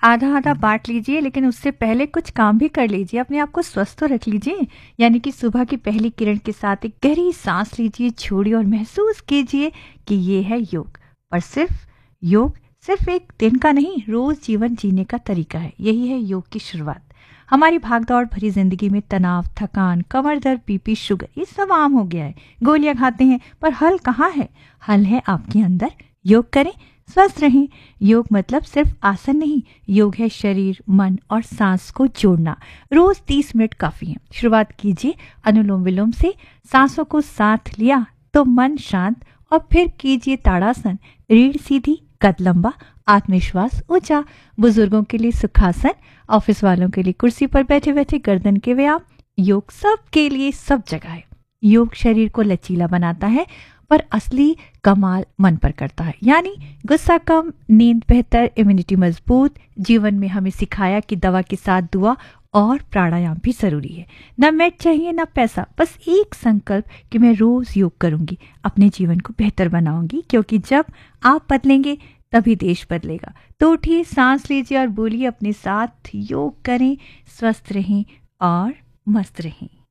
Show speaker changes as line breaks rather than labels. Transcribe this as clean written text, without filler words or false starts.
आधा आधा बांट लीजिए, लेकिन उससे पहले कुछ काम भी कर लीजिए, अपने आप को स्वस्थ तो रख लीजिए। यानी कि सुबह की पहली किरण के साथ एक गहरी सांस लीजिए, छोड़िए और महसूस कीजिए कि ये है योग। और योग सिर्फ एक दिन का नहीं, रोज जीवन जीने का तरीका है। यही है योग की शुरुआत। हमारी भागदौड़ भरी जिंदगी में तनाव, थकान, कमर दर्द, बीपी, शुगर, ये सब आम हो गया है। गोलियां खाते हैं, पर हल कहाँ है? हल है आपके अंदर। योग करें, स्वस्थ रहें। योग मतलब सिर्फ आसन नहीं, योग है शरीर, मन और सांस को जोड़ना। रोज 30 मिनट काफी है। शुरुआत कीजिए अनुलोम विलोम से। सांसों को साथ लिया तो मन शांत, और फिर कीजिए ताड़ासन। रीढ़ सीधी, कद लंबा, आत्मविश्वास ऊंचा। बुजुर्गों के लिए सुखासन, ऑफिस वालों के लिए कुर्सी पर बैठे बैठे गर्दन के व्यायाम। योग सबके लिए, सब जगह है। योग शरीर को लचीला बनाता है, पर असली कमाल मन पर करता है। यानी गुस्सा कम, नींद बेहतर, इम्यूनिटी मजबूत। जीवन में हमें सिखाया कि दवा के साथ दुआ और प्राणायाम भी जरूरी है। न मैट चाहिए न पैसा, बस एक संकल्प कि मैं रोज योग करूंगी, अपने जीवन को बेहतर बनाऊंगी। क्योंकि जब आप बदलेंगे तभी देश बदलेगा। तो उठिए, सांस लीजिए और बोलिए अपने साथ, योग करें, स्वस्थ रहें और मस्त रहें।